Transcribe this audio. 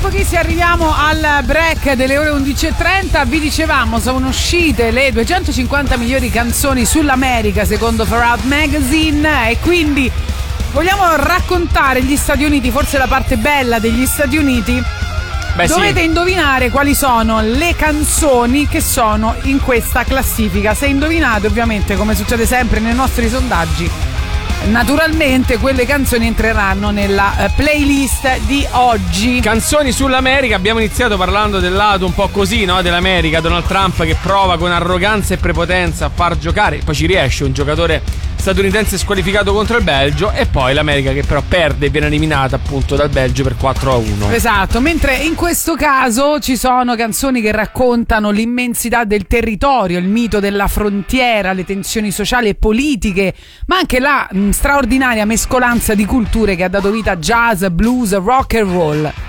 pochissimo arriviamo al break delle ore 11:30. Vi dicevamo, sono uscite le 250 migliori canzoni sull'America secondo Farad Magazine, e quindi vogliamo raccontare gli Stati Uniti, forse la parte bella degli Stati Uniti. Dovete indovinare quali sono le canzoni che sono in questa classifica. Se indovinate, ovviamente, come succede sempre nei nostri sondaggi, naturalmente quelle canzoni entreranno nella playlist di oggi. Canzoni sull'America. Abbiamo iniziato parlando del lato un po' così, no, dell'America. Donald Trump che prova con arroganza e prepotenza a far giocare, poi ci riesce, un giocatore statunitense squalificato contro il Belgio, e poi l'America che però perde e viene eliminata appunto dal Belgio per 4-1. Esatto, mentre in questo caso ci sono canzoni che raccontano l'immensità del territorio, il mito della frontiera, le tensioni sociali e politiche, ma anche la straordinaria mescolanza di culture che ha dato vita a jazz, blues, rock and roll.